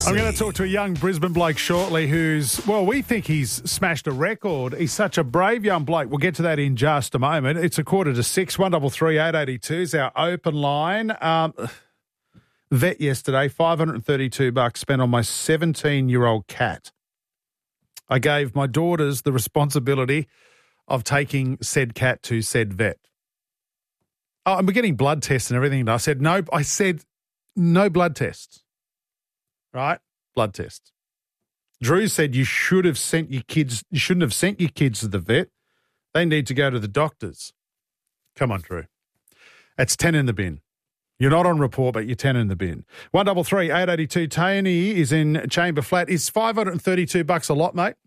I'm going to talk to a young Brisbane bloke shortly who's, well, we think he's smashed a record. He's such a brave young bloke. We'll get to that in just a moment. It's 5:45, 133 882 is our open line. Vet yesterday, $532 spent on my 17-year-old cat. I gave my daughters the responsibility of taking said cat to said vet. Oh, and we're getting blood tests and everything. And I said no blood tests. Right? Blood tests. Drew said you shouldn't have sent your kids to the vet. They need to go to the doctors. Come on, Drew. That's 10 in the bin. You're not on report, but you're 10 in the bin. 133 882. Tony is in Chamber Flat. Is $532 a lot, mate?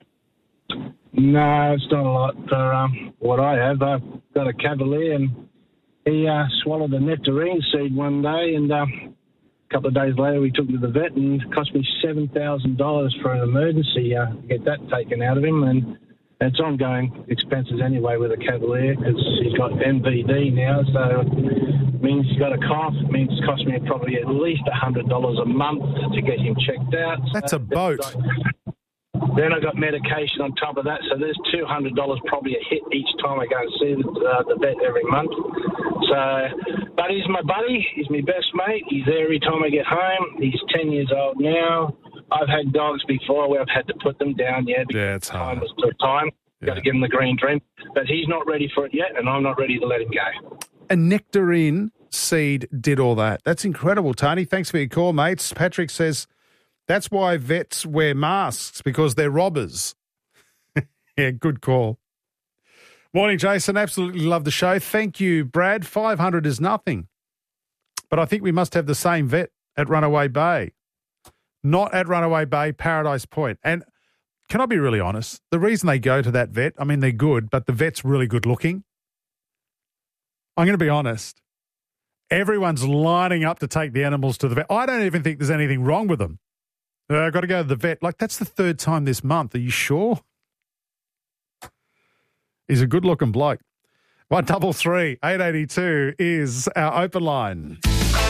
No, it's not a lot for what I have. I've got a Cavalier and he swallowed a nectarine seed one day and a couple of days later we took him to the vet and it cost me $7,000 for an emergency to get that taken out of him, and it's ongoing expenses anyway with a Cavalier because he's got MVD now, so it means he's got a cough. It means it's cost me probably at least $100 a month to get him checked out. That's a boat. Then I got medication on top of that, so there's $200 probably a hit each time I go and see the vet every month. So, but he's my buddy. He's my best mate. He's there every time I get home. He's 10 years old now. I've had dogs before where I've had to put them down. Yeah, it's hard. Time was to time. Got to give him the green dream. But he's not ready for it yet, and I'm not ready to let him go. A nectarine seed did all that. That's incredible, Tony. Thanks for your call, mates. Patrick says that's why vets wear masks, because they're robbers. Yeah, good call. Morning, Jason. Absolutely love the show. Thank you, Brad. 500 is nothing. But I think we must have the same vet at Runaway Bay. Not at Runaway Bay, Paradise Point. And can I be really honest? The reason they go to that vet, I mean, they're good, but the vet's really good looking. I'm going to be honest. Everyone's lining up to take the animals to the vet. I don't even think there's anything wrong with them. I've got to go to the vet. Like, that's the third time this month. Are you sure? He's a good-looking bloke. 133 882 is our open line.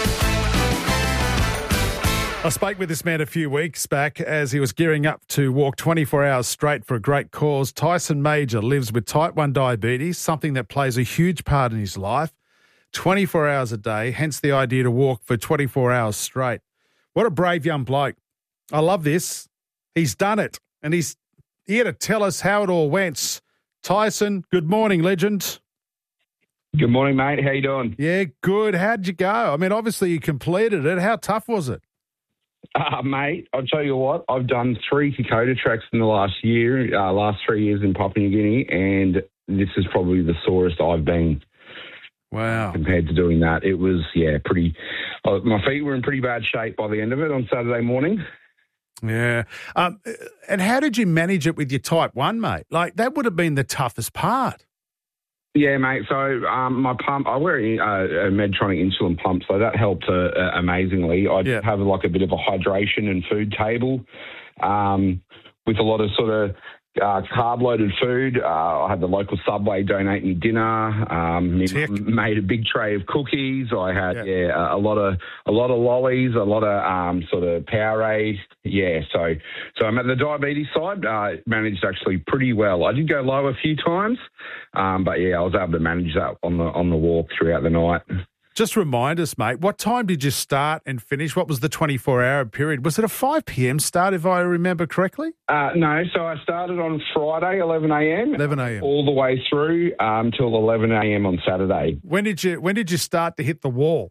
I spoke with this man a few weeks back as he was gearing up to walk 24 hours straight for a great cause. Tyson Major lives with type 1 diabetes, something that plays a huge part in his life, 24 hours a day, hence the idea to walk for 24 hours straight. What a brave young bloke. I love this. He's done it, and he's here to tell us how it all went. Tyson, good morning, legend. Good morning, mate. How you doing? Yeah, good. How'd you go? I mean, obviously you completed it. How tough was it? Mate, I'll tell you what, I've done 3 Kokoda treks in the last 3 years in Papua New Guinea, and this is probably the sorest I've been. Wow. Compared to doing that. It was, pretty, my feet were in pretty bad shape by the end of it on Saturday morning. Yeah. And how did you manage it with your type 1, mate? Like, that would have been the toughest part. Yeah, mate. So my pump, I wear a Medtronic insulin pump, so that helped amazingly. I have like a bit of a hydration and food table with a lot of sort of carb-loaded food. I had the local Subway donate me dinner. Made a big tray of cookies. I had a lot of lollies, a lot of sort of Powerade. Yeah, so I'm at the diabetes side. Managed actually pretty well. I did go low a few times, but I was able to manage that on the walk throughout the night. Just remind us, mate, what time did you start and finish? What was the 24-hour period? Was it a 5 p.m. start, if I remember correctly? No, so I started on Friday, 11 a.m. 11 a.m. All the way through till 11 a.m. on Saturday. When did you start to hit the wall?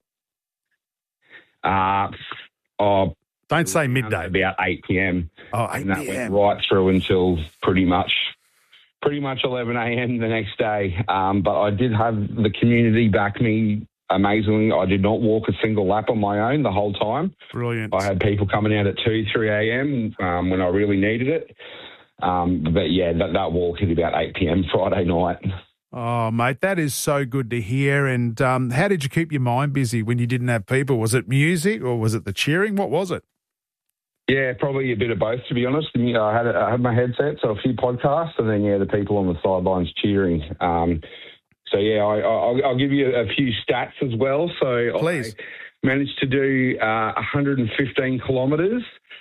Don't say midday. About 8 p.m. Oh, 8 and that p.m. went right through until pretty much 11 a.m. the next day. But I did have the community back me. Amazingly, I did not walk a single lap on my own the whole time. Brilliant. I had people coming out at 2, 3 a.m. When I really needed it. That walk hit about 8 p.m. Friday night. Oh, mate, that is so good to hear. And how did you keep your mind busy when you didn't have people? Was it music or was it the cheering? What was it? Yeah, probably a bit of both, to be honest. I had my headset, so a few podcasts, and then, the people on the sidelines cheering. I'll give you a few stats as well. So please. managed to do 115 kilometres,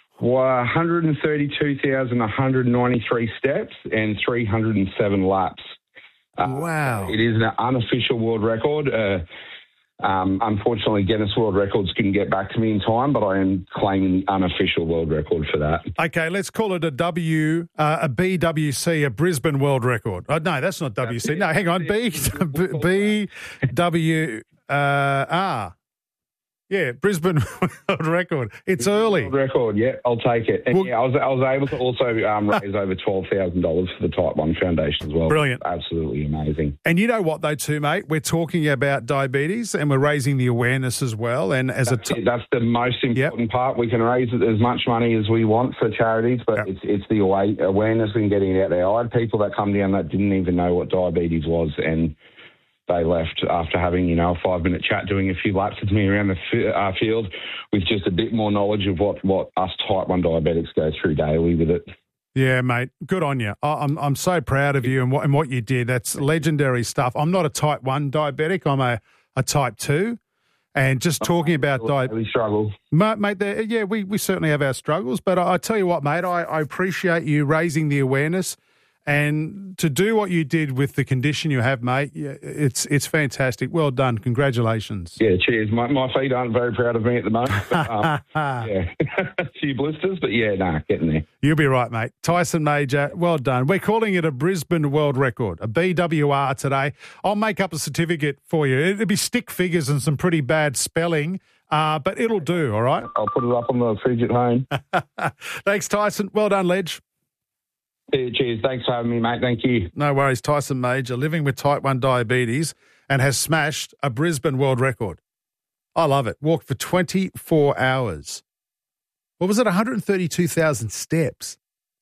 132,193 steps, and 307 laps. Wow. It is an unofficial world record. Unfortunately, Guinness World Records couldn't get back to me in time, but I am claiming the unofficial world record for that. Okay, let's call it a BWC, a Brisbane World Record. No, that's not WC. No, hang on. BWR. Yeah, Brisbane World Record. It's early. World record, yeah, I'll take it. And I was able to also raise over $12,000 for the Type 1 Foundation as well. Brilliant. Absolutely amazing. And you know what, though, too, mate? We're talking about diabetes and we're raising the awareness as well. And as that's the most important part. We can raise as much money as we want for charities, but it's the awareness and getting it out there. I had people that come down that didn't even know what diabetes was, and they left after having, a 5-minute chat, doing a few laps with me around the field with just a bit more knowledge of what us Type 1 diabetics go through daily with it. Yeah, mate. Good on you. I'm so proud of you and what you did. That's legendary stuff. I'm not a Type 1 diabetic. I'm a Type 2. And just talking about diabetes struggle. Mate, we certainly have our struggles. But I tell you what, mate, I appreciate you raising the awareness. And to do what you did with the condition you have, mate, it's fantastic. Well done. Congratulations. Yeah, cheers. My feet aren't very proud of me at the moment. But, yeah, a few blisters, but getting there. You'll be right, mate. Tyson Major, well done. We're calling it a Brisbane World Record, a BWR today. I'll make up a certificate for you. It'll be stick figures and some pretty bad spelling, but it'll do, all right? I'll put it up on the fridge at home. Thanks, Tyson. Well done, Ledge. Cheers. Thanks for having me, mate. Thank you. No worries. Tyson Major, living with Type 1 diabetes and has smashed a Brisbane world record. I love it. Walked for 24 hours. What was it? 132,000 steps.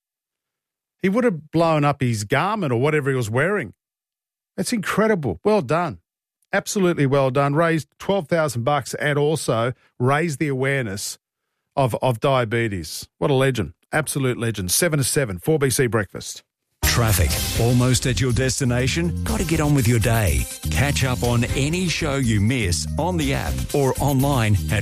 He would have blown up his garment or whatever he was wearing. That's incredible. Well done. Absolutely well done. Raised $12,000 and also raised the awareness of diabetes. What a legend. Absolute legend. 7 to 7, 4BC Breakfast. Traffic. Almost at your destination? Got to get on with your day. Catch up on any show you miss on the app or online at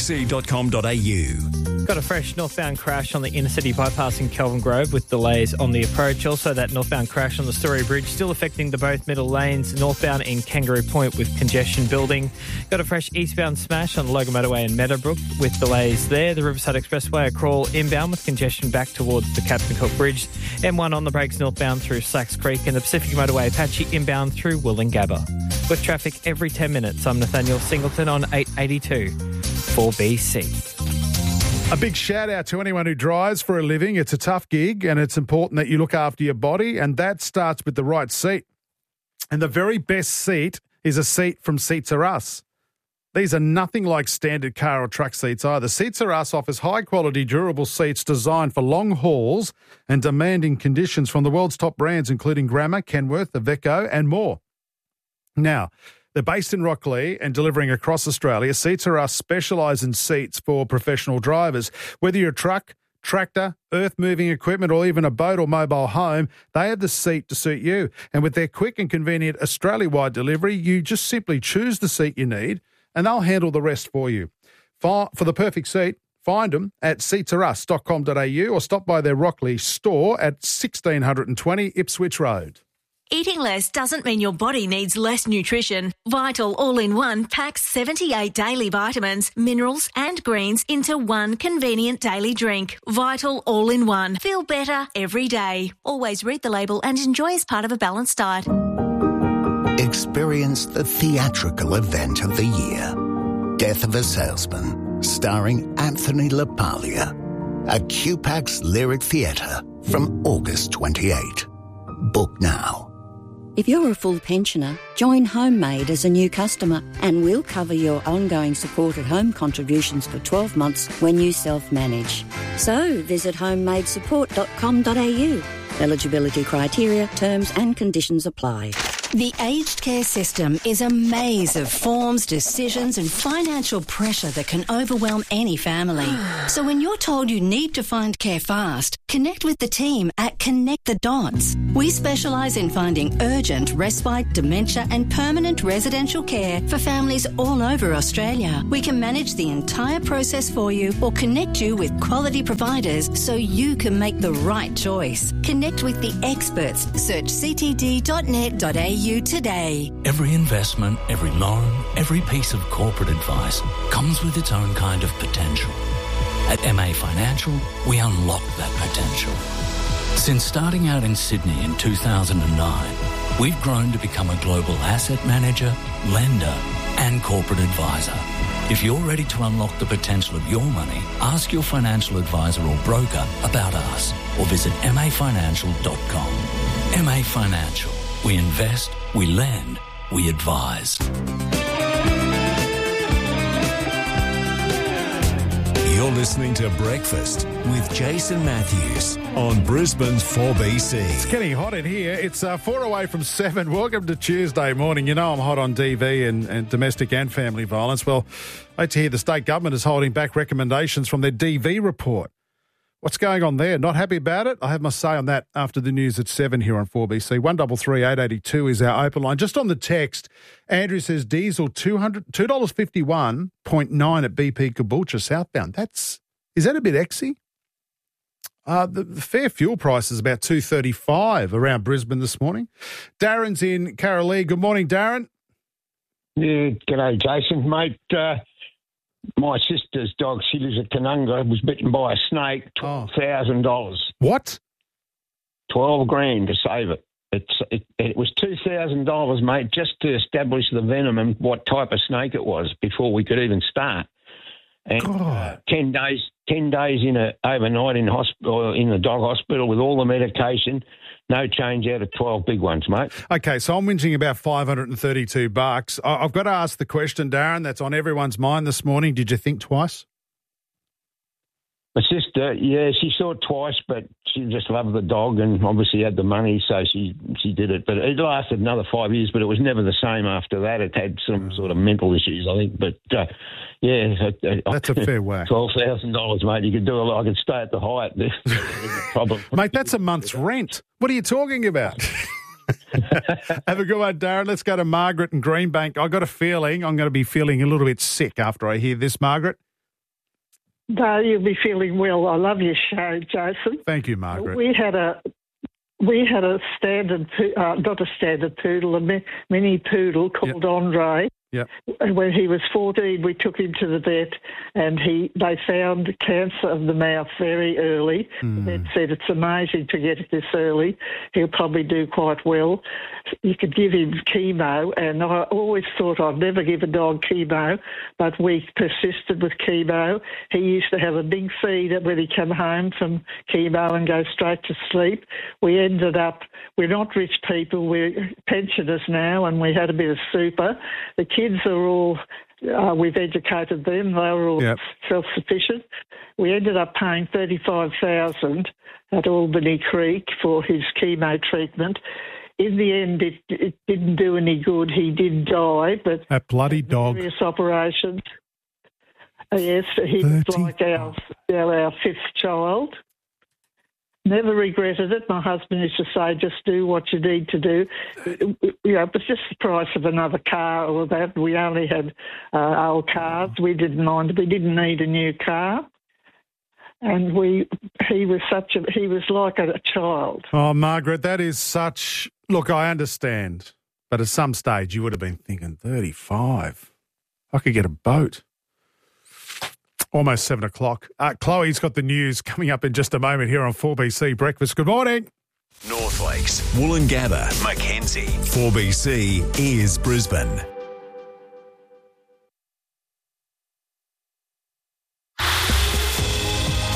4bc.com.au. Got a fresh northbound crash on the inner city bypass in Kelvin Grove with delays on the approach. Also that northbound crash on the Story Bridge still affecting the both middle lanes. Northbound in Kangaroo Point with congestion building. Got a fresh eastbound smash on Logan Motorway in Meadowbrook with delays there. The Riverside Expressway a crawl inbound with congestion back towards the Captain Cook Bridge. M1 on the brakes northbound through Slacks Creek and the Pacific Motorway Apache inbound through Wollongabba. With traffic every 10 minutes, I'm Nathaniel Singleton on 882 4BC. A big shout out to anyone who drives for a living. It's a tough gig and it's important that you look after your body, and that starts with the right seat. And the very best seat is a seat from Seats Are Us. These are nothing like standard car or truck seats either. Seats Are Us offers high-quality, durable seats designed for long hauls and demanding conditions from the world's top brands, including Grammer, Kenworth, Iveco, and more. Now, they're based in Rocklea and delivering across Australia. Seats Are Us specialise in seats for professional drivers. Whether you're a truck, tractor, earth-moving equipment, or even a boat or mobile home, they have the seat to suit you. And with their quick and convenient Australia-wide delivery, you just simply choose the seat you need and they'll handle the rest for you. For the perfect seat, find them at seatsarus.com.au or stop by their Rocklea store at 1620 Ipswich Road. Eating less doesn't mean your body needs less nutrition. Vital All-in-One packs 78 daily vitamins, minerals and greens into one convenient daily drink. Vital All-in-One. Feel better every day. Always read the label and enjoy as part of a balanced diet. Experience the theatrical event of the year. Death of a Salesman, starring Anthony LaPaglia. At QPAX Lyric Theatre from August 28. Book now. If you're a full pensioner, join HomeMade as a new customer and we'll cover your ongoing supported home contributions for 12 months when you self-manage. So visit homemadesupport.com.au. Eligibility criteria, terms and conditions apply. The aged care system is a maze of forms, decisions and financial pressure that can overwhelm any family. So when you're told you need to find care fast, Connect with the team at Connect the Dots. We specialise in finding urgent respite, dementia and permanent residential care for families all over Australia. We can manage the entire process for you or connect you with quality providers so you can make the right choice. Connect with the experts. Search ctd.net.au today. Every investment, every loan, every piece of corporate advice comes with its own kind of potential. At MA Financial, we unlock that potential. Since starting out in Sydney in 2009, we've grown to become a global asset manager, lender and corporate advisor. If you're ready to unlock the potential of your money, ask your financial advisor or broker about us or visit mafinancial.com. MA Financial. We invest, we lend, we advise. You're listening to Breakfast with Jason Matthews on Brisbane's 4BC. It's getting hot in here. It's 4 away from 7. Welcome to Tuesday morning. You know I'm hot on DV and domestic and family violence. Well, wait to hear the state government is holding back recommendations from their DV report. What's going on there? Not happy about it? I have my say on that after the news at 7 here on 4BC. 133 882 is our open line. Just on the text, Andrew says diesel $2.51.9 at BP Caboolture southbound. Is that a bit exy? The fair fuel price is about $2.35 around Brisbane this morning. Darren's in Carolee. Good morning, Darren. Yeah, g'day, Jason. Mate, my sister's dog, she lives at Canunga, was bitten by a snake, $12,000. What? 12 grand to save it. It was $2,000, mate, just to establish the venom and what type of snake it was before we could even start. And 10 days overnight in hospital, in the dog hospital with all the medication. No change out of 12 big ones, mate. Okay, so I'm whinging about $532. I've got to ask the question, Darren, that's on everyone's mind this morning. Did you think twice? My sister, yeah, she saw it twice, but she just loved the dog and obviously had the money, so she did it. But it lasted another 5 years, but it was never the same after that. It had some sort of mental issues, I think. But, yeah. That's a fair whack. $12,000, mate. You could do a lot. I could stay at the Hyatt. Problem. Mate, that's a month's rent. What are you talking about? Have a good one, Darren. Let's go to Margaret in Greenbank. I got a feeling I'm going to be feeling a little bit sick after I hear this, Margaret. No, you'll be feeling well. I love your show, Jason. Thank you, Margaret. We had a standard, not a standard poodle, a mini poodle called Andre. Yep. And when he was 14, we took him to the vet, and they found cancer of the mouth very early. The vet said it's amazing to get it this early. He'll probably do quite well. You could give him chemo, and I always thought I'd never give a dog chemo, but we persisted with chemo. He used to have a big feeder when he came home from chemo and go straight to sleep. We ended up, we're not rich people, we're pensioners now, and we had a bit of super. The kids are all, we've educated them, they were all self-sufficient. We ended up paying $35,000 at Albany Creek for his chemo treatment. In the end, it didn't do any good. He did die, but that bloody dog. Various operations. Yes, he was like our fifth child. Never regretted it. My husband used to say, just do what you need to do. It was just the price of another car or that. We only had old cars. We didn't mind. We didn't need a new car. And he was like a child. Oh, Margaret, that is such... Look, I understand. But at some stage you would have been thinking, 35. I could get a boat. Almost 7 o'clock. Chloe's got the news coming up in just a moment here on 4BC Breakfast. Good morning. North Lakes, Woolloongabba, Mackenzie. 4BC is Brisbane.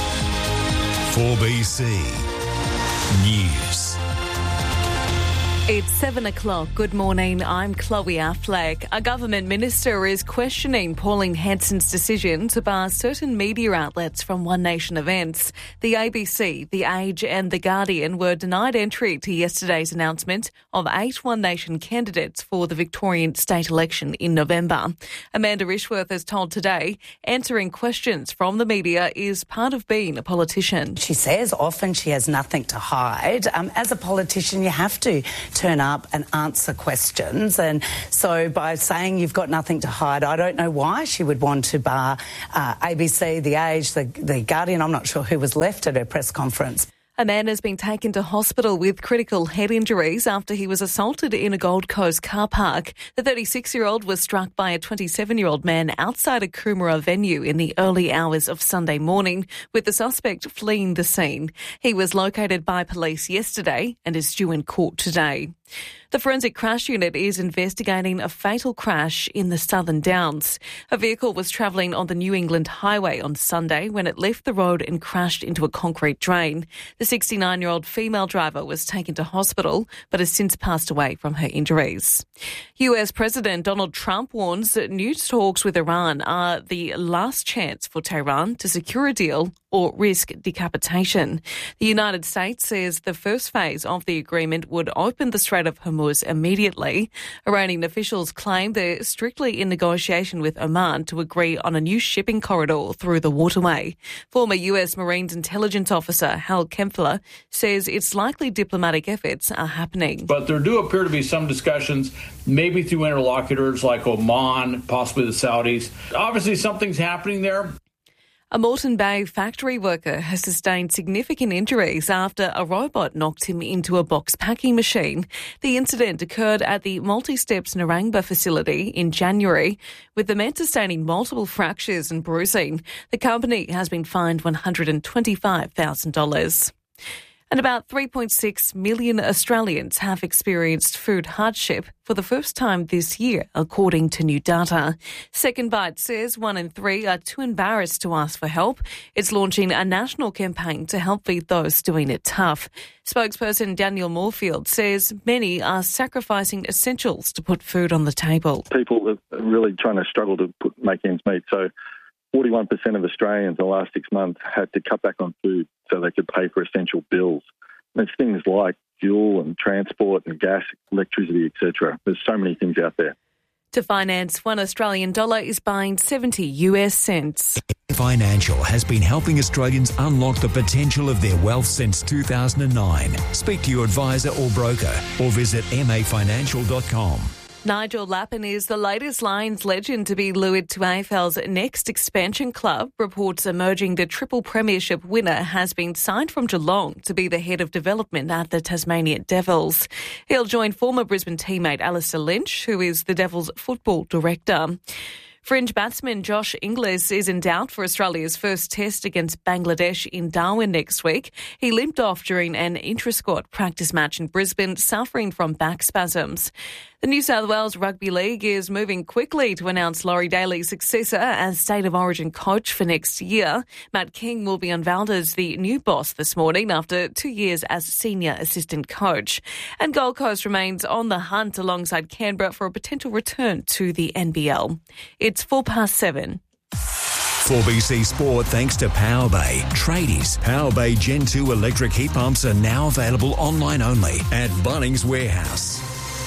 .4BC News. It's 7 o'clock. Good morning. I'm Chloe Affleck. A government minister is questioning Pauline Hanson's decision to bar certain media outlets from One Nation events. The ABC, The Age and The Guardian were denied entry to yesterday's announcement of 8 One Nation candidates for the Victorian state election in November. Amanda Rishworth has told Today answering questions from the media is part of being a politician. She says often she has nothing to hide. As a politician, you have to turn up and answer questions. And so by saying you've got nothing to hide, I don't know why she would want to bar ABC, The Age, The Guardian. I'm not sure who was left at her press conference. A man has been taken to hospital with critical head injuries after he was assaulted in a Gold Coast car park. The 36-year-old was struck by a 27-year-old man outside a Coomera venue in the early hours of Sunday morning, with the suspect fleeing the scene. He was located by police yesterday and is due in court today. The Forensic Crash Unit is investigating a fatal crash in the Southern Downs. A vehicle was travelling on the New England Highway on Sunday when it left the road and crashed into a concrete drain. The 69-year-old female driver was taken to hospital but has since passed away from her injuries. US President Donald Trump warns that new talks with Iran are the last chance for Tehran to secure a deal or risk decapitation. The United States says the first phase of the agreement would open the Strait of Hormuz immediately. Iranian officials claim they're strictly in negotiation with Oman to agree on a new shipping corridor through the waterway. Former US Marines intelligence officer Hal Kempfler says it's likely diplomatic efforts are happening. But there do appear to be some discussions, maybe through interlocutors like Oman, possibly the Saudis. Obviously, something's happening there. A Moreton Bay factory worker has sustained significant injuries after a robot knocked him into a box packing machine. The incident occurred at the Multi-Steps Narangba facility in January, with the man sustaining multiple fractures and bruising. The company has been fined $125,000. And about 3.6 million Australians have experienced food hardship for the first time this year, according to new data. Second Bite says 1 in 3 are too embarrassed to ask for help. It's launching a national campaign to help feed those doing it tough. Spokesperson Daniel Moorfield says many are sacrificing essentials to put food on the table. People are really trying to struggle to make ends meet. So 41% of Australians in the last 6 months had to cut back on food so they could pay for essential bills. And it's things like fuel and transport and gas, electricity, etc. There's so many things out there. To finance, $1 Australian dollar is buying 70 US cents. Financial has been helping Australians unlock the potential of their wealth since 2009. Speak to your advisor or broker or visit mafinancial.com. Nigel Lappin is the latest Lions legend to be lured to AFL's next expansion club. Reports emerging the triple premiership winner has been signed from Geelong to be the head of development at the Tasmania Devils. He'll join former Brisbane teammate Alistair Lynch, who is the Devils football director. Fringe batsman Josh Inglis is in doubt for Australia's first test against Bangladesh in Darwin next week. He limped off during an intra-squad practice match in Brisbane, suffering from back spasms. The New South Wales Rugby League is moving quickly to announce Laurie Daly's successor as State of Origin coach for next year. Matt King will be unveiled as the new boss this morning after 2 years as senior assistant coach. And Gold Coast remains on the hunt alongside Canberra for a potential return to the NBL. It's 7:04. 4BC Sport thanks to Powerbay. Tradies, Powerbay Gen 2 electric heat pumps are now available online only at Bunnings Warehouse.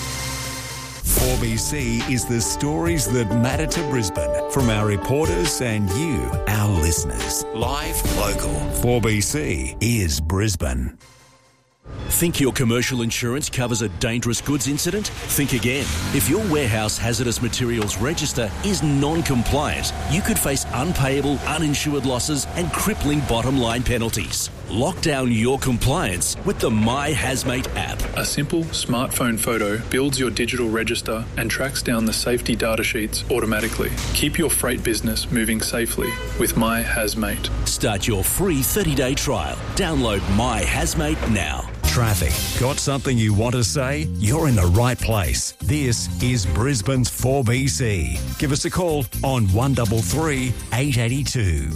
4BC is the stories that matter to Brisbane from our reporters and you, our listeners. Live, local. 4BC is Brisbane. Think your commercial insurance covers a dangerous goods incident? Think again. If your warehouse hazardous materials register is non-compliant, you could face unpayable, uninsured losses and crippling bottom line penalties. Lock down your compliance with the My Hazmate app. A simple smartphone photo builds your digital register and tracks down the safety data sheets automatically. Keep your freight business moving safely with My Hazmate. Start your free 30-day trial. Download My Hazmate now. Traffic. Got something you want to say? You're in the right place. This is Brisbane's 4BC. Give us a call on 133 882.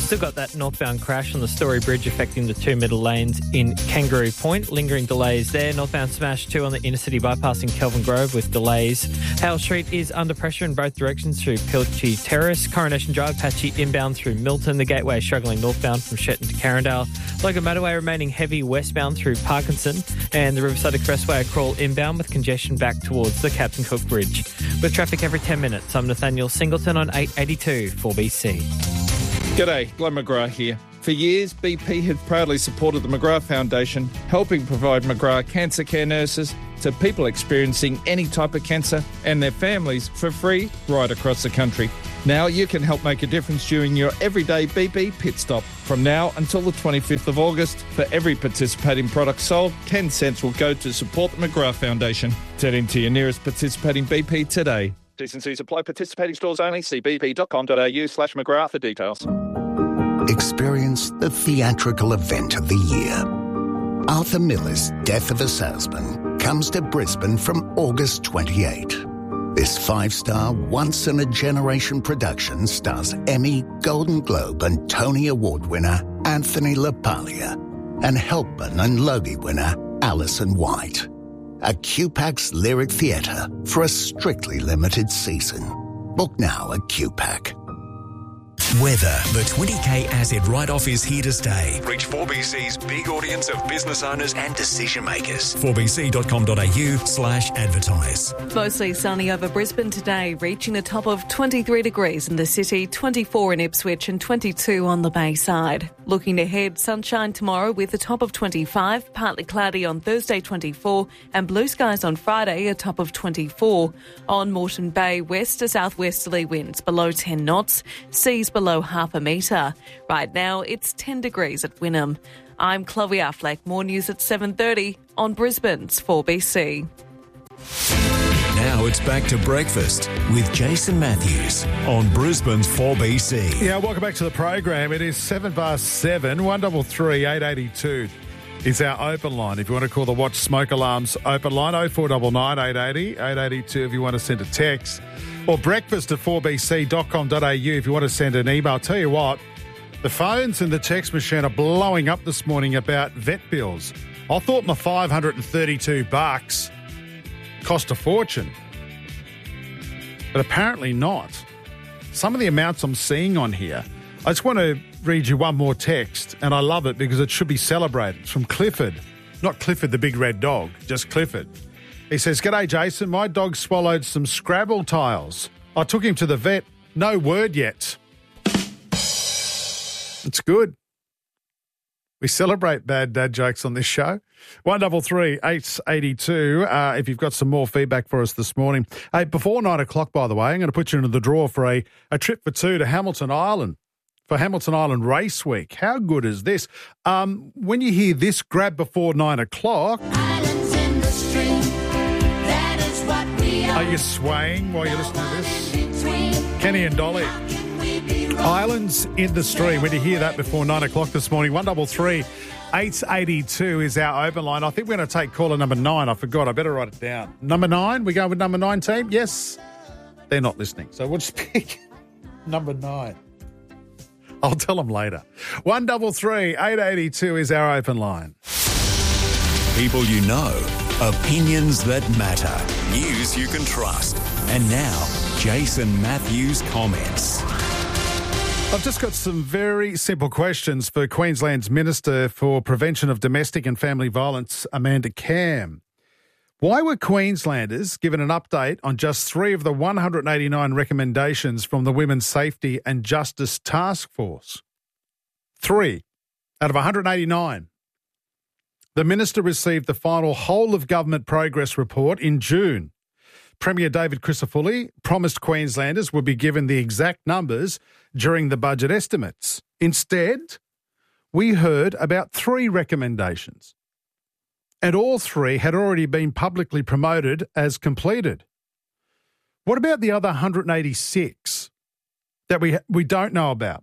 Still got that northbound crash on the Story Bridge affecting the two middle lanes in Kangaroo Point. Lingering delays there. Northbound smash 2 on the inner city bypass in Kelvin Grove with delays. Hale Street is under pressure in both directions through Pilchie Terrace. Coronation Drive patchy inbound through Milton. The Gateway struggling northbound from Shetton to Carindale. Logan Motorway remaining heavy westbound through Parkinson. And the Riverside Expressway a crawl inbound with congestion back towards the Captain Cook Bridge. With traffic every 10 minutes, I'm Nathaniel Singleton on 882 4BC. G'day, Glenn McGrath here. For years, BP has proudly supported the McGrath Foundation, helping provide McGrath cancer care nurses to people experiencing any type of cancer and their families for free right across the country. Now you can help make a difference during your everyday BP pit stop. From now until the 25th of August, for every participating product sold, 10 cents will go to support the McGrath Foundation. Head into your nearest participating BP today. Decencies apply. Participating stores only. See bp.com.au/McGrath for details. Experience the theatrical event of the year. Arthur Miller's Death of a Salesman comes to Brisbane from August 28. This 5-star, once-in-a-generation production stars Emmy, Golden Globe and Tony Award winner Anthony LaPaglia and Helpman and Logie winner Alison White. A QPAX Lyric Theatre for a strictly limited season. Book now at QPAC. Weather. The 20K asset write-off is here to stay. Reach 4BC's big audience of business owners and decision makers. 4bc.com.au/advertise. Mostly sunny over Brisbane today, reaching a top of 23 degrees in the city, 24 in Ipswich and 22 on the Bayside. Looking ahead, sunshine tomorrow with a top of 25, partly cloudy on Thursday 24 and blue skies on Friday, a top of 24. On Moreton Bay, west to southwesterly winds below 10 knots, seas below half a metre. Right now, it's 10 degrees at Wynnum. I'm Chloe Affleck. More news at 7:30 on Brisbane's 4BC. Now it's back to breakfast with Jason Matthews on Brisbane's 4BC. Yeah, welcome back to the program. It is 7:07, 133 882 is our open line. If you want to call the Watch Smoke Alarms open line, 0499 880 882 if you want to send a text. Or breakfast at 4bc.com.au if you want to send an email. I'll tell you what, the phones and the text machine are blowing up this morning about vet bills. I thought my $532 cost a fortune, but apparently not. Some of the amounts I'm seeing on here, I just want to read you one more text, and I love it because it should be celebrated. It's from Clifford. Not Clifford the big red dog, just Clifford. He says, "G'day, Jason. My dog swallowed some Scrabble tiles. I took him to the vet. No word yet." It's good. We celebrate bad dad jokes on this show. 133 882 if you've got some more feedback for us this morning. Hey, before 9 o'clock, by the way, I'm going to put you into the draw for a trip for two to Hamilton Island for Hamilton Island Race Week. How good is this? When you hear this grab before 9 o'clock... Are you swaying while you're listening to this? Kenny and Dolly. Islands in the Stream. When you hear that before 9 o'clock this morning, 133 882 is our open line. I think we're going to take caller number 9. I forgot. I better write it down. Number 9? We go with number 9 team? Yes. They're not listening. So we'll just pick number 9. I'll tell them later. 133 882 is our open line. People you know, opinions that matter, news you can trust. And now, Jason Matthews comments. I've just got some very simple questions for Queensland's Minister for Prevention of Domestic and Family Violence, Amanda Cam. Why were Queenslanders given an update on just 3 of the 189 recommendations from the Women's Safety and Justice Task Force? 3 out of 189. The Minister received the final whole-of-government progress report in June. Premier David Crisafulli promised Queenslanders would be given the exact numbers during the budget estimates. Instead, we heard about 3 recommendations, and all 3 had already been publicly promoted as completed. What about the other 186 that we don't know about?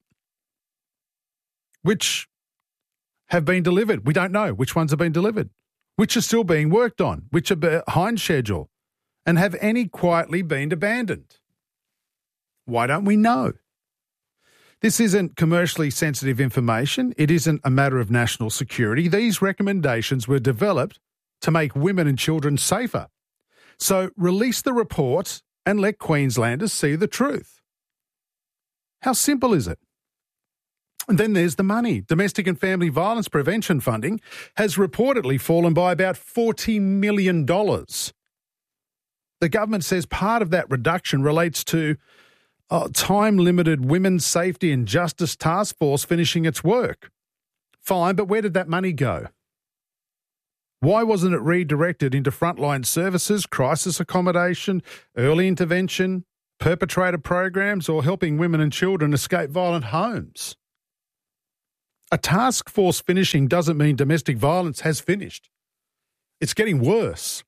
Which have been delivered? We don't know which ones have been delivered, which are still being worked on, which are behind schedule, and have any quietly been abandoned? Why don't we know? This isn't commercially sensitive information. It isn't a matter of national security. These recommendations were developed to make women and children safer. So release the report and let Queenslanders see the truth. How simple is it? And then there's the money. Domestic and family violence prevention funding has reportedly fallen by about $40 million. The government says part of that reduction relates to time-limited Women's Safety and Justice Task Force finishing its work. Fine, but where did that money go? Why wasn't it redirected into frontline services, crisis accommodation, early intervention, perpetrator programs, or helping women and children escape violent homes? A task force finishing doesn't mean domestic violence has finished. It's getting worse.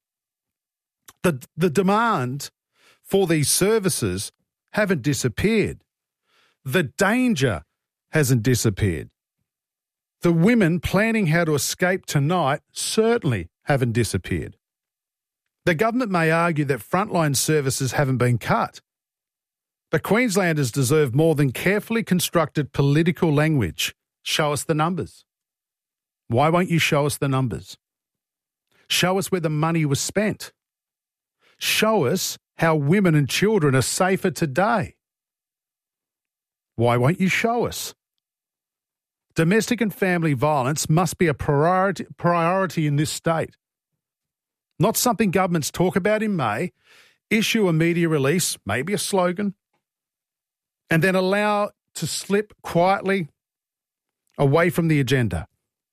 The demand for these services haven't disappeared. The danger hasn't disappeared. The women planning how to escape tonight certainly haven't disappeared. The government may argue that frontline services haven't been cut, but Queenslanders deserve more than carefully constructed political language. Show us the numbers. Why won't you show us the numbers? Show us where the money was spent. Show us how women and children are safer today. Why won't you show us? Domestic and family violence must be a priority in this state. Not something governments talk about in May, issue a media release, maybe a slogan, and then allow to slip quietly away from the agenda.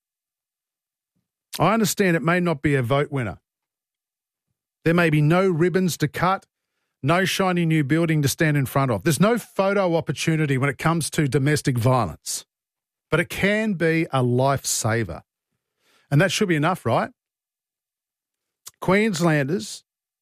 I understand it may not be a vote winner. There may be no ribbons to cut, no shiny new building to stand in front of. There's no photo opportunity when it comes to domestic violence. But it can be a lifesaver. And that should be enough, right? Queenslanders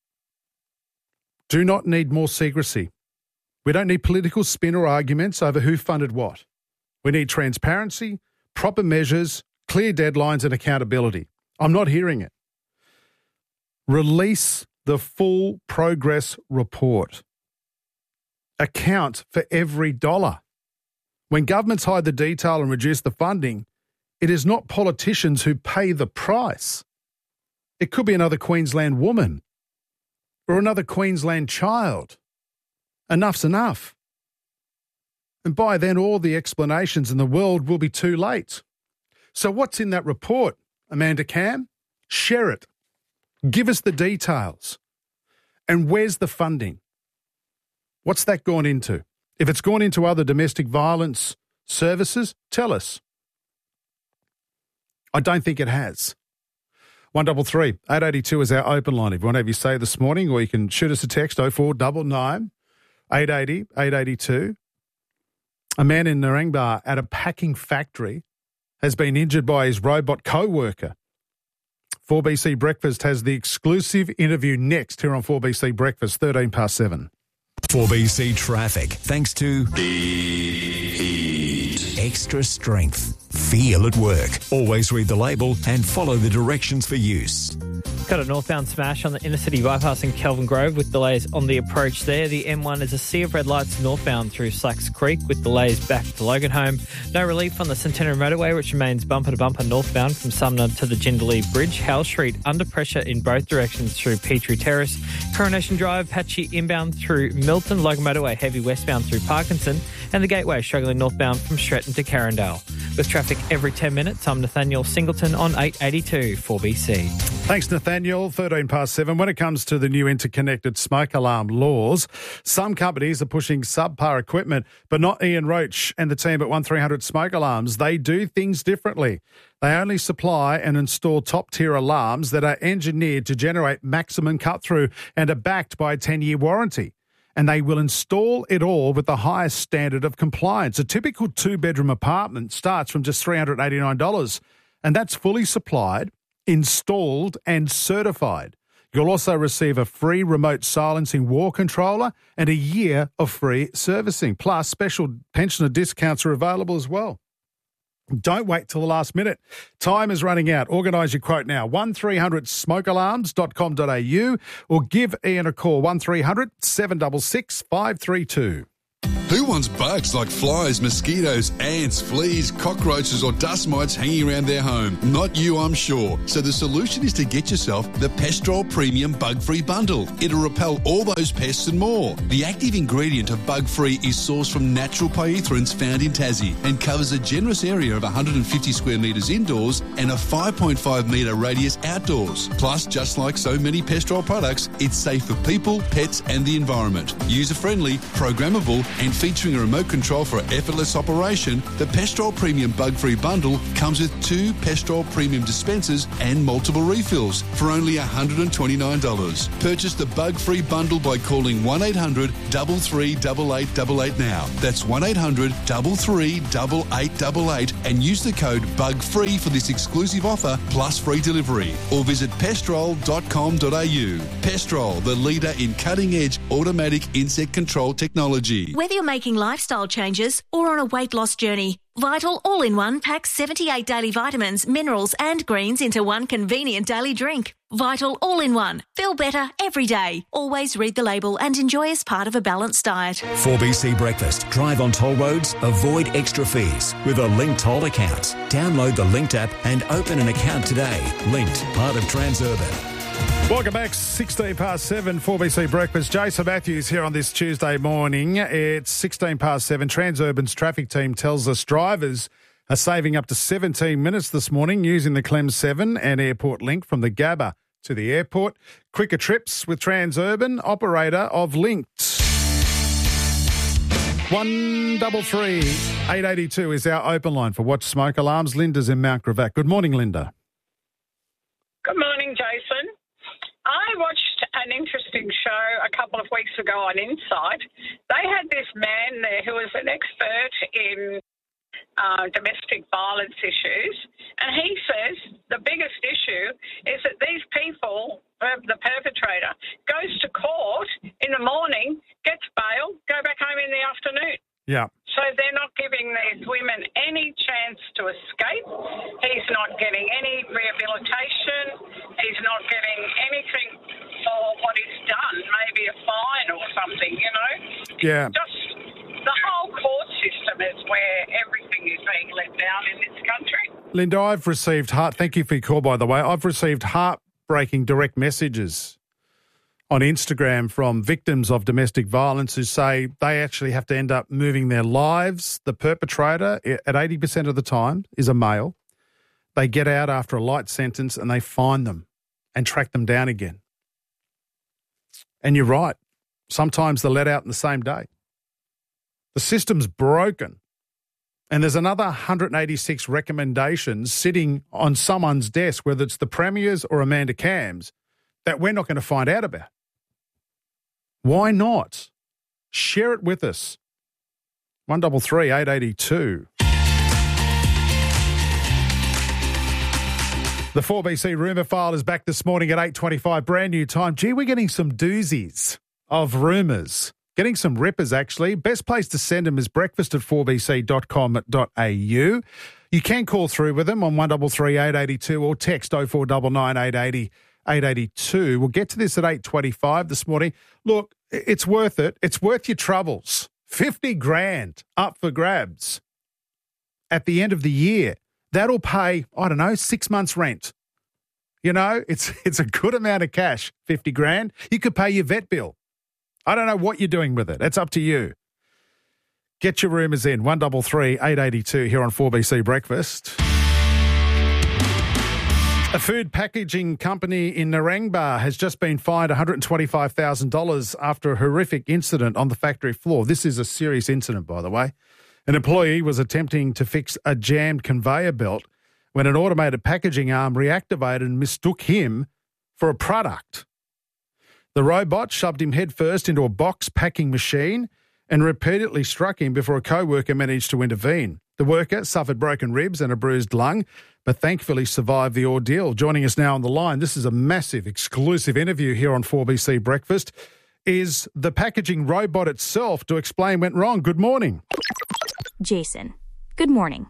do not need more secrecy. We don't need political spin or arguments over who funded what. We need transparency, proper measures, clear deadlines and accountability. I'm not hearing it. Release the full progress report. Account for every dollar. When governments hide the detail and reduce the funding, it is not politicians who pay the price. It could be another Queensland woman or another Queensland child. Enough's enough. And by then, all the explanations in the world will be too late. So what's in that report, Amanda Cam? Share it. Give us the details. And where's the funding? What's that gone into? If it's gone into other domestic violence services, tell us. I don't think it has. 133 882 is our open line. If you want to have your say this morning, or you can shoot us a text 0499 880 882. A man in Narangba at a packing factory has been injured by his robot co-worker. 4BC Breakfast has the exclusive interview next here on 4BC Breakfast, 13 past 7. 4BC Traffic, thanks to Heat. Extra strength. Feel at work. Always read the label and follow the directions for use. Got a northbound smash on the inner city bypass in Kelvin Grove with delays on the approach there. The M1 is a sea of red lights northbound through Slacks Creek with delays back to Loganholme. No relief on the Centenary Motorway, which remains bumper to bumper northbound from Sumner to the Jindalee Bridge. Howell Street under pressure in both directions through Petrie Terrace. Coronation Drive patchy inbound through Milton. Logan Motorway heavy westbound through Parkinson. And the Gateway struggling northbound from Stretton to Carindale. With traffic every 10 minutes, I'm Nathaniel Singleton on 882 4BC. Thanks, Nathaniel. 13 past 7. When it comes to the new interconnected smoke alarm laws, some companies are pushing subpar equipment, but not Ian Roach and the team at 1300 Smoke Alarms. They do things differently. They only supply and install top-tier alarms that are engineered to generate maximum cut-through and are backed by a 10-year warranty. And they will install it all with the highest standard of compliance. A typical two-bedroom apartment starts from just $389, and that's fully supplied, installed and certified. You'll also receive a free remote silencing wall controller and a year of free servicing. Plus, special pensioner discounts are available as well. Don't wait till the last minute. Time is running out. Organise your quote now. 1300smokealarms.com.au or give Ian a call. 1300 766 532. Who wants bugs like flies, mosquitoes, ants, fleas, cockroaches or dust mites hanging around their home? Not you, I'm sure. So the solution is to get yourself the Pestrol Premium Bug-Free Bundle. It'll repel all those pests and more. The active ingredient of Bug-Free is sourced from natural pyrethroids found in Tassie and covers a generous area of 150 square metres indoors and a 5.5 metre radius outdoors. Plus, just like so many Pestrol products, it's safe for people, pets and the environment. User-friendly, programmable and featuring a remote control for effortless operation, the Pestrol Premium Bug-Free Bundle comes with 2 Pestrol Premium dispensers and multiple refills for only $129. Purchase the Bug-Free Bundle by calling 1-800 338888 now. That's 1-800 338888 and use the code BUGFREE for this exclusive offer plus free delivery. Or visit pestrol.com.au. Pestrol, the leader in cutting-edge automatic insect control technology. Whether you're making lifestyle changes or on a weight loss journey, Vital All-in-One packs 78 daily vitamins, minerals and greens into one convenient daily drink. Vital All-in-One. Feel better every day. Always read the label and enjoy as part of a balanced diet. 4BC Breakfast. Drive on toll roads, avoid extra fees with a Linked Toll account. Download the Linked app and open an account today. Linked, part of Transurban. Welcome back, 16 past 7, 4BC Breakfast. Jason Matthews here on this Tuesday morning. It's 16 past 7. Transurban's traffic team tells us drivers are saving up to 17 minutes this morning using the Clem 7 and Airport Link from the Gabba to the airport. Quicker trips with Transurban, operator of Linked. 133 882 is our open line for Watch Smoke Alarms. Linda's in Mount Gravatt. Good morning, Linda. Good morning, Jason. I watched an interesting show a couple of weeks ago on Insight. They had this man there who was an expert in domestic violence issues, and he says the biggest issue is that these people, the perpetrator, goes to court in the morning, gets bail, go back home in the afternoon. Yeah. So they're not giving these women any chance to escape. He's not getting any rehabilitation. He's not getting anything for what he's done, maybe a fine or something, you know? Yeah. Just the whole court system is where everything is being let down in this country. Linda, I've received thank you for your call, by the way. I've received heartbreaking direct messages on Instagram from victims of domestic violence who say they actually have to end up moving their lives. The perpetrator, at 80% of the time, is a male. They get out after a light sentence and they find them and track them down again. And you're right. Sometimes they're let out in the same day. The system's broken. And there's another 186 recommendations sitting on someone's desk, whether it's the Premier's or Amanda Camm's, that we're not going to find out about. Why not? Share it with us. 133 882. The 4BC rumour file is back this morning at 8:25, brand new time. Gee, we're getting some doozies of rumours. Getting some rippers, actually. Best place to send them is breakfast@4bc.com.au. You can call through with them on 133 882 or text 0499 880 882. We'll get to this at 8:25 this morning. Look, it's worth it. It's worth your troubles. 50 grand up for grabs at the end of the year. That'll pay, 6 months rent. You know, it's a good amount of cash, 50 grand. You could pay your vet bill. I don't know what you're doing with it. It's up to you. Get your rumours in, 133 882 here on 4BC Breakfast. A food packaging company in Narangba has just been fined $125,000 after a horrific incident on the factory floor. This is a serious incident, by the way. An employee was attempting to fix a jammed conveyor belt when an automated packaging arm reactivated and mistook him for a product. The robot shoved him headfirst into a box packing machine and repeatedly struck him before a co-worker managed to intervene. The worker suffered broken ribs and a bruised lung, but thankfully survived the ordeal. Joining us now on the line, this is a massive exclusive interview here on 4BC Breakfast, is the packaging robot itself to explain what went wrong. Good morning. Jason, good morning.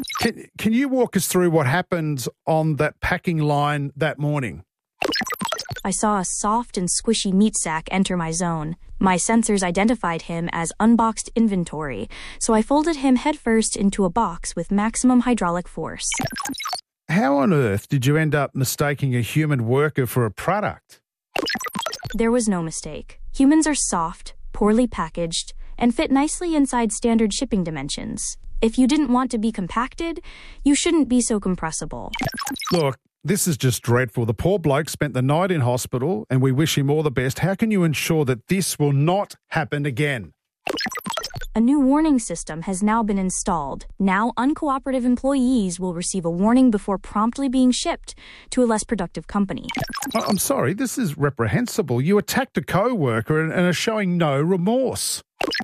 Can you walk us through what happened on that packing line that morning? I saw a soft and squishy meat sack enter my zone. My sensors identified him as unboxed inventory, so I folded him headfirst into a box with maximum hydraulic force. How on earth did you end up mistaking a human worker for a product? There was no mistake. Humans are soft, poorly packaged, and fit nicely inside standard shipping dimensions. If you didn't want to be compacted, you shouldn't be so compressible. Look, this is just dreadful. The poor bloke spent the night in hospital and we wish him all the best. How can you ensure that this will not happen again? A new warning system has now been installed. Now, uncooperative employees will receive a warning before promptly being shipped to a less productive company. I'm sorry, this is reprehensible. You attacked a co-worker and are showing no remorse.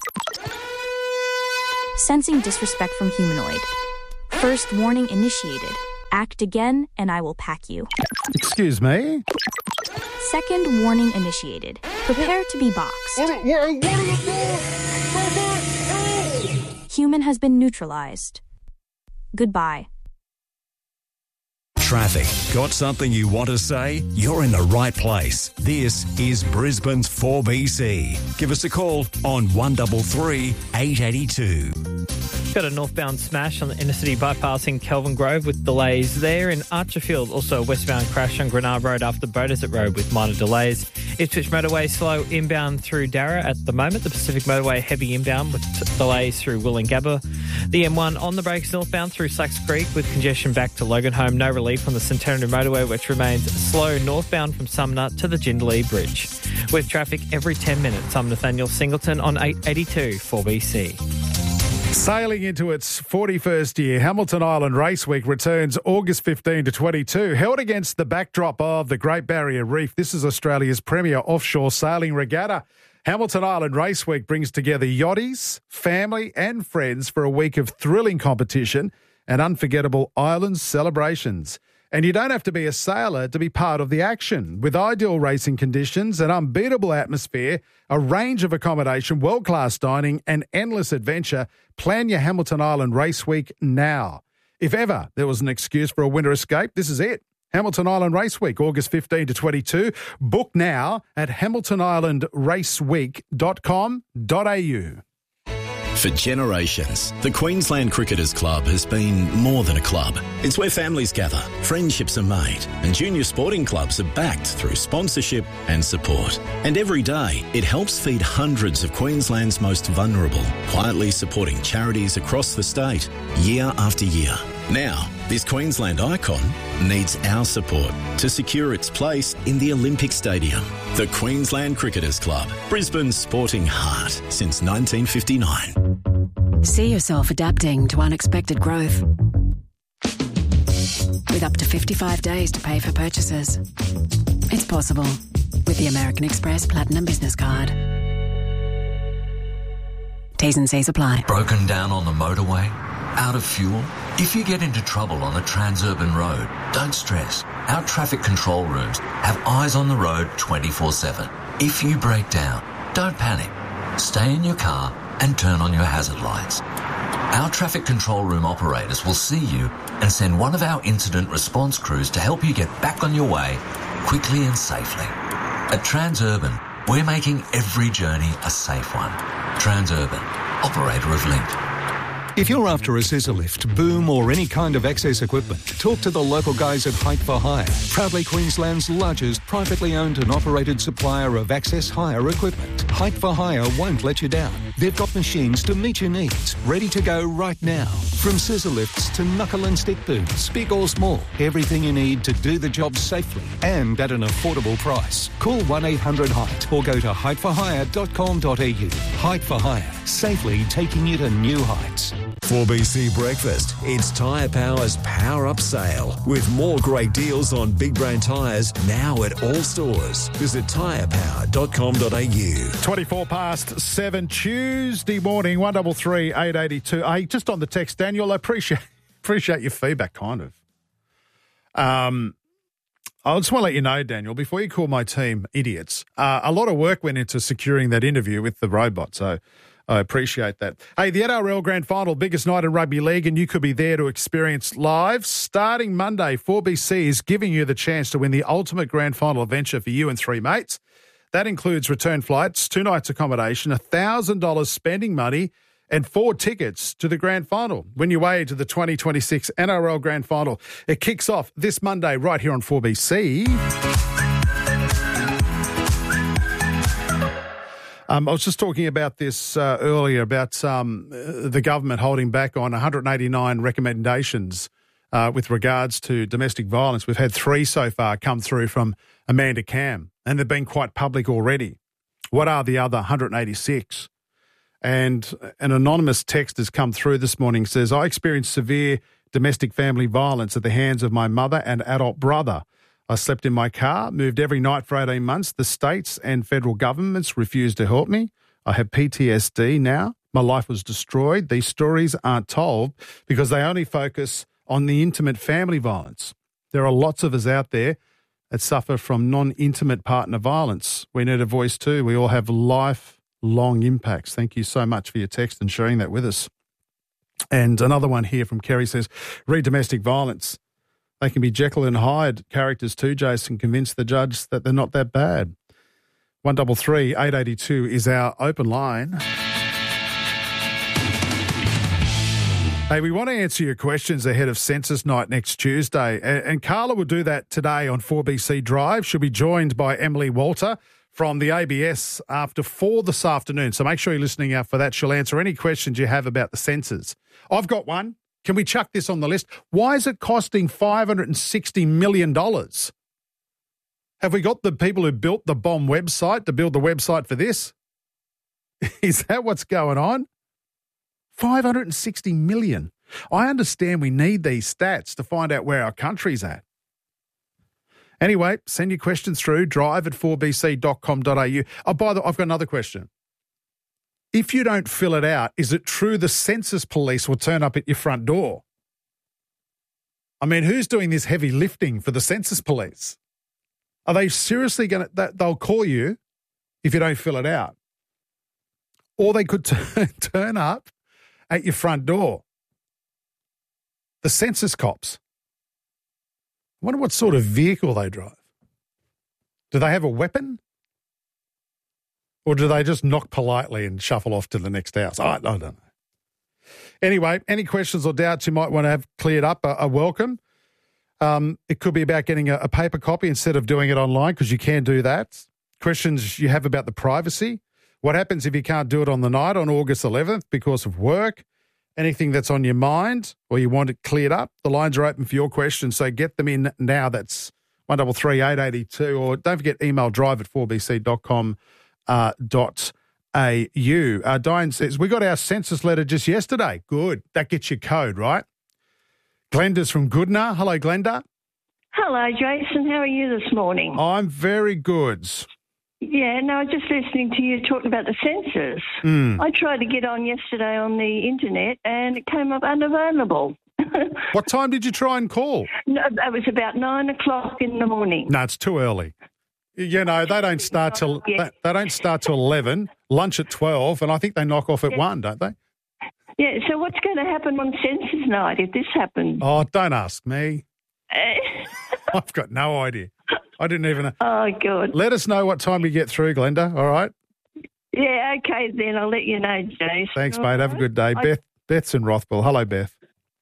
Sensing disrespect from humanoid. First warning initiated. Act again and I will pack you. Excuse me? Second warning initiated. Prepare to be boxed. Human has been neutralized. Goodbye. Traffic. Got something you want to say? You're in the right place. This is Brisbane's 4BC. Give us a call on 133 882. Got a northbound smash on the inner city bypassing Kelvin Grove with delays there. In Archerfield, also a westbound crash on Granard Road after Beaudesert Road with minor delays. Ipswich Motorway slow inbound through Darra at the moment. The Pacific Motorway heavy inbound with delays through Wollongabba. The M1 on the brakes northbound through Slacks Creek with congestion back to Loganholme. No relief on the Centenary Motorway, which remains slow northbound from Sumner to the Jindalee Bridge. With traffic every 10 minutes, I'm Nathaniel Singleton on 882 4BC. Sailing into its 41st year, Hamilton Island Race Week returns August 15 to 22. Held against the backdrop of the Great Barrier Reef, this is Australia's premier offshore sailing regatta. Hamilton Island Race Week brings together yachties, family and friends for a week of thrilling competition and unforgettable island celebrations. And you don't have to be a sailor to be part of the action. With ideal racing conditions, an unbeatable atmosphere, a range of accommodation, world-class dining and endless adventure, plan your Hamilton Island Race Week now. If ever there was an excuse for a winter escape, this is it. Hamilton Island Race Week, August 15 to 22. Book now at hamiltonislandraceweek.com.au. For generations, the Queensland Cricketers Club has been more than a club. It's where families gather, friendships are made, and junior sporting clubs are backed through sponsorship and support. And every day, it helps feed hundreds of Queensland's most vulnerable, quietly supporting charities across the state, year after year. Now, this Queensland icon needs our support to secure its place in the Olympic Stadium. The Queensland Cricketers Club, Brisbane's sporting heart since 1959. See yourself adapting to unexpected growth. With up to 55 days to pay for purchases. It's possible with the American Express Platinum Business Card. T's and C's apply. Broken down on the motorway? Out of fuel? If you get into trouble on a Transurban road, don't stress. Our traffic control rooms have eyes on the road 24/7. If you break down, don't panic. Stay in your car and turn on your hazard lights. Our traffic control room operators will see you and send one of our incident response crews to help you get back on your way quickly and safely. At Transurban, we're making every journey a safe one. Transurban, operator of Link. If you're after a scissor lift, boom or any kind of access equipment, talk to the local guys at Height for Hire, proudly Queensland's largest privately owned and operated supplier of access hire equipment. Height for Hire won't let you down. They've got machines to meet your needs, ready to go right now. From scissor lifts to knuckle and stick booms, big or small, everything you need to do the job safely and at an affordable price. Call 1-800-HEIGHT or go to heightforhire.com.au. Height for Hire, safely taking you to new heights. 4BC Breakfast. It's Tyre Power's Power Up Sale with more great deals on Big Brain tyres now at all stores. Visit tyrepower.com.au. 24 past 7 Tuesday morning, 133 882. Hey, just on the text, Daniel, I appreciate your feedback, kind of. I just want to let you know, Daniel, before you call my team idiots, a lot of work went into securing that interview with the robot. So I appreciate that. Hey, the NRL Grand Final, biggest night in rugby league, and you could be there to experience live. Starting Monday, 4BC is giving you the chance to win the ultimate Grand Final adventure for you and three mates. That includes return flights, 2 nights accommodation, $1,000 spending money, and 4 tickets to the Grand Final. Win your way to the 2026 NRL Grand Final. It kicks off this Monday right here on 4BC. I was just talking about this earlier, about the government holding back on 189 recommendations with regards to domestic violence. We've had 3 so far come through from Amanda Cam, and they've been quite public already. What are the other 186? And an anonymous text has come through this morning, says, I experienced severe domestic family violence at the hands of my mother and adult brother. I slept in my car, moved every night for 18 months. The states and federal governments refused to help me. I have PTSD now. My life was destroyed. These stories aren't told because they only focus on the intimate family violence. There are lots of us out there that suffer from non-intimate partner violence. We need a voice too. We all have lifelong impacts. Thank you so much for your text and sharing that with us. And another one here from Kerry says, read domestic violence. They can be Jekyll and Hyde characters too, Jason. Convince the judge that they're not that bad. 133 882 is our open line. Hey, we want to answer your questions ahead of Census Night next Tuesday. And Carla will do that today on 4BC Drive. She'll be joined by Emily Walter from the ABS after 4 this afternoon. So make sure you're listening out for that. She'll answer any questions you have about the census. I've got one. Can we chuck this on the list? Why is it costing $560 million? Have we got the people who built the bomb website to build the website for this? Is that what's going on? $560 million. I understand we need these stats to find out where our country's at. Anyway, send your questions through, drive@4bc.com.au. Oh, by the way, I've got another question. If you don't fill it out, is it true the census police will turn up at your front door? I mean, who's doing this heavy lifting for the census police? Are they seriously going to, they'll call you if you don't fill it out? Or they could turn up at your front door. The census cops. I wonder what sort of vehicle they drive. Do they have a weapon? Or do they just knock politely and shuffle off to the next house? I don't know. Anyway, any questions or doubts you might want to have cleared up are welcome. It could be about getting a paper copy instead of doing it online, because you can do that. Questions you have about the privacy. What happens if you can't do it on the night on August 11th because of work? Anything that's on your mind or you want it cleared up, the lines are open for your questions, so get them in now. That's 133 882, or don't forget email drive@4bc.com.au. Diane says, we got our census letter just yesterday. Good. That gets your code, right? Glenda's from Goodna. Hello, Glenda. Hello, Jason. How are you this morning? I'm very good. Yeah, no, I was just listening to you talking about the census. I tried to get on yesterday on the internet and it came up unavailable. What time did you try and call? No, it was about 9 o'clock in the morning. No, it's too early. You know, they don't start till 11, lunch at 12, and I think they knock off at 1, don't they? Yeah, so what's going to happen on census night if this happens? Oh, don't ask me. I've got no idea. I didn't even know. Oh, good. Let us know what time you get through, Glenda, all right? Yeah, okay, then I'll let you know, Jason. Thanks, mate. Have a good day. Beth's in Rothwell. Hello, Beth.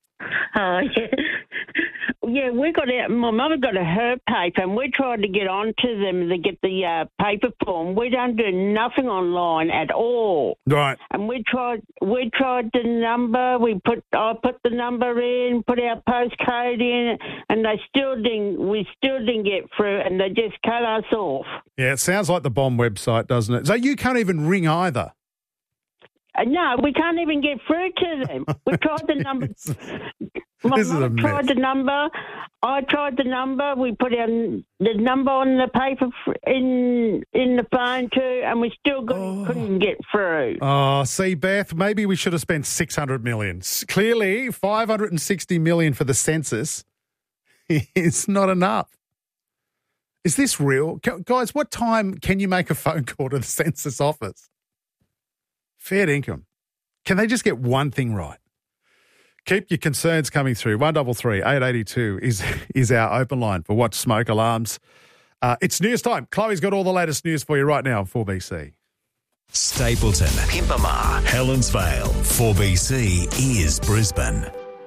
Yeah, we got out. My mother got her paper, and we tried to get on to them to get the paper form. We don't do nothing online at all. Right. And we tried the number. I put the number in, put our postcode in, and we still didn't get through, and they just cut us off. Yeah, it sounds like the bomb website, doesn't it? So you can't even ring either. No, we can't even get through to them. We tried the number. My mum tried the number. I tried the number. We put the number on the paper in the phone too, and we still couldn't get through. Oh, see, Beth, maybe we should have spent $600 million. Clearly, $560 million for the census is not enough. Is this real? Guys, what time can you make a phone call to the census office? fair income. Can they just get one thing right? Keep your concerns coming through. 133 882 is our open line for Watch Smoke Alarms. It's news time. Chloe's got all the latest news for you right now on 4BC. Stapleton, Pimpama, Helensvale, 4BC is Brisbane.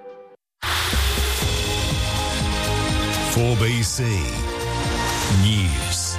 4BC News.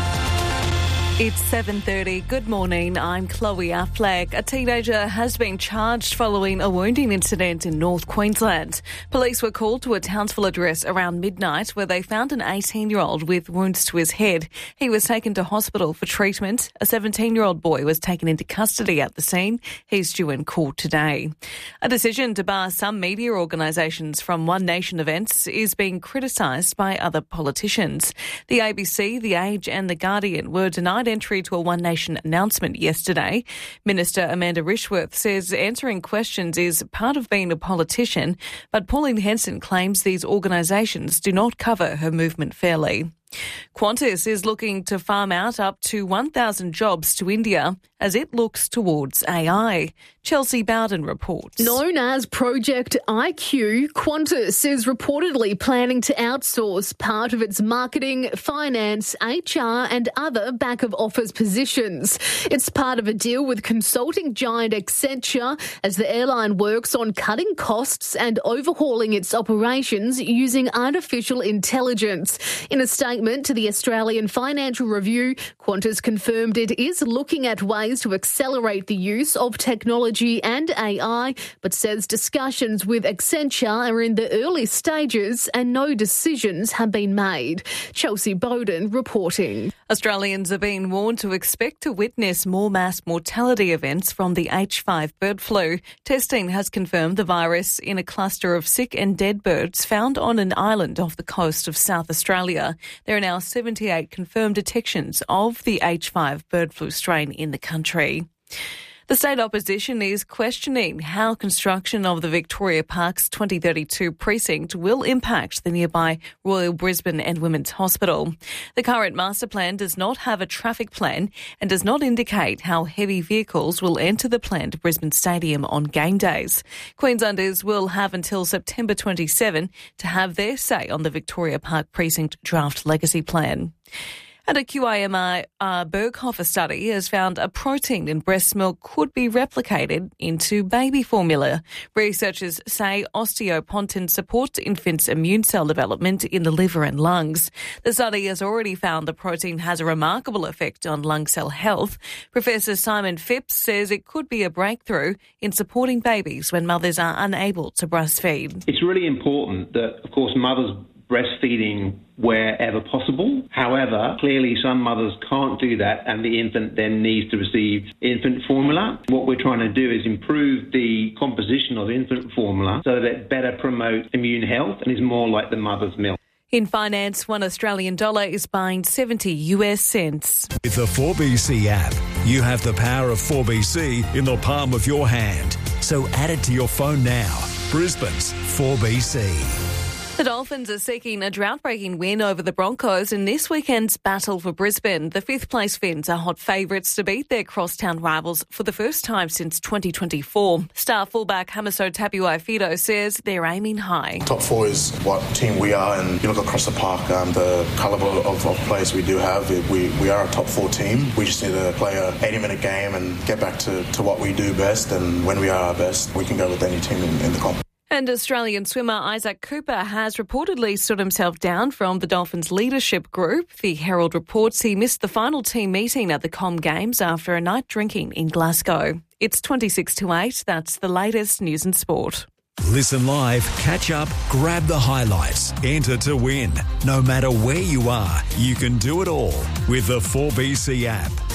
It's 7:30. Good morning. I'm Chloe Affleck. A teenager has been charged following a wounding incident in North Queensland. Police were called to a Townsville address around midnight where they found an 18-year-old with wounds to his head. He was taken to hospital for treatment. A 17-year-old boy was taken into custody at the scene. He's due in court today. A decision to bar some media organisations from One Nation events is being criticised by other politicians. The ABC, The Age and The Guardian were denied entry to a One Nation announcement yesterday. Minister Amanda Rishworth says answering questions is part of being a politician, but Pauline Henson claims these organisations do not cover her movement fairly. Qantas is looking to farm out up to 1,000 jobs to India as it looks towards AI. Chelsea Bowden reports. Known as Project IQ, Qantas is reportedly planning to outsource part of its marketing, finance, HR and other back-of-office positions. It's part of a deal with consulting giant Accenture as the airline works on cutting costs and overhauling its operations using artificial intelligence. In a statement to the Australian Financial Review, Qantas confirmed it is looking at ways to accelerate the use of technology and AI, but says discussions with Accenture are in the early stages and no decisions have been made. Chelsea Bowden reporting. Australians are being warned to expect to witness more mass mortality events from the H5 bird flu. Testing has confirmed the virus in a cluster of sick and dead birds found on an island off the coast of South Australia. There are now 78 confirmed detections of the H5 bird flu strain in the country. The state opposition is questioning how construction of the Victoria Park's 2032 precinct will impact the nearby Royal Brisbane and Women's Hospital. The current master plan does not have a traffic plan and does not indicate how heavy vehicles will enter the planned Brisbane Stadium on game days. Queenslanders will have until September 27 to have their say on the Victoria Park precinct draft legacy plan. And a QIMR Berghofer study has found a protein in breast milk could be replicated into baby formula. Researchers say osteopontin supports infants' immune cell development in the liver and lungs. The study has already found the protein has a remarkable effect on lung cell health. Professor Simon Phipps says it could be a breakthrough in supporting babies when mothers are unable to breastfeed. It's really important that, of course, mothers breastfeeding wherever possible. However, clearly some mothers can't do that and the infant then needs to receive infant formula. What we're trying to do is improve the composition of infant formula so that it better promotes immune health and is more like the mother's milk. In finance, $1 Australian dollar is buying 70 US cents. With the 4BC app, you have the power of 4BC in the palm of your hand. So add it to your phone now. Brisbane's 4BC. The Dolphins are seeking a drought-breaking win over the Broncos in this weekend's battle for Brisbane. The fifth-place Finns are hot favourites to beat their crosstown rivals for the first time since 2024. Star fullback Hamiso Tabuai-Fidow says they're aiming high. Top four is what team we are, and you look across the park, the calibre of players we do have. We are a top four team. We just need to play a 80-minute game and get back to what we do best, and when we are our best, we can go with any team in the comp. And Australian swimmer Isaac Cooper has reportedly stood himself down from the Dolphins' leadership group. The Herald reports he missed the final team meeting at the Com Games after a night drinking in Glasgow. It's 26 to 8. That's the latest news and sport. Listen live, catch up, grab the highlights, enter to win. No matter where you are, you can do it all with the 4BC app.